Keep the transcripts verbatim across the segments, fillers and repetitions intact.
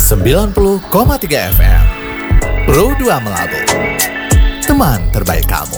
sembilan puluh koma tiga F M Pro dua Melabu, teman terbaik kamu.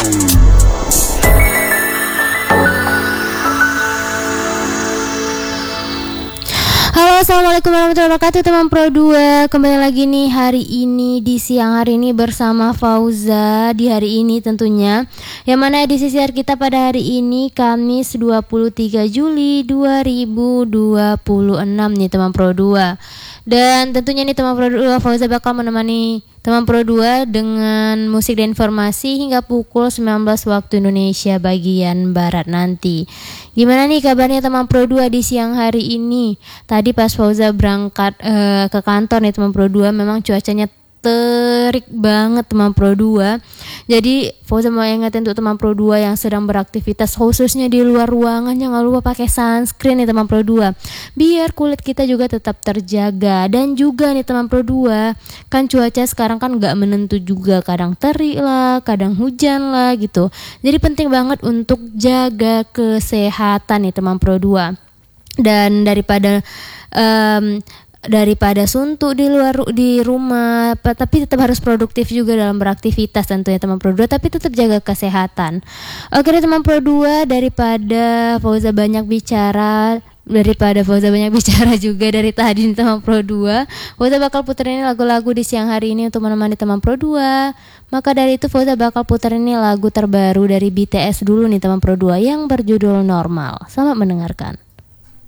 Halo, assalamualaikum warahmatullahi wabarakatuh teman Pro dua. Kembali lagi nih hari ini di siang hari ini bersama Fauza. Di hari ini tentunya, yang mana edisi siar kita pada hari ini Kamis dua puluh tiga Juli dua ribu dua puluh enam nih teman Pro dua. Dan tentunya nih teman Pro dua, Fauza bakal menemani teman Pro dua dengan musik dan informasi hingga pukul sembilan belas waktu Indonesia bagian Barat nanti. Gimana nih kabarnya teman Pro dua di siang hari ini? Tadi pas Fauza berangkat uh, ke kantor nih teman Pro dua, memang cuacanya terik banget teman Pro dua. Jadi Fauza mau ingetin untuk teman Pro dua yang sedang beraktivitas khususnya di luar ruangan, jangan lupa pakai sunscreen nih teman Pro dua, biar kulit kita juga tetap terjaga. Dan juga nih teman Pro dua, kan cuaca sekarang kan gak menentu juga, kadang terik lah, kadang hujan lah gitu. Jadi penting banget untuk jaga kesehatan nih teman Pro dua. Dan daripada um, daripada suntuk di luar di rumah, tapi tetap harus produktif juga dalam beraktivitas tentunya teman Pro dua, tapi tetap jaga kesehatan. Oke deh teman Pro dua, daripada Fauza banyak bicara daripada Fauza banyak bicara juga dari tadi teman Pro dua, Fauza bakal puterin lagu-lagu di siang hari ini untuk menemani teman Pro dua. Maka dari itu Fauza bakal puterin lagu terbaru dari B T S dulu nih teman Pro dua yang berjudul Normal. Selamat mendengarkan.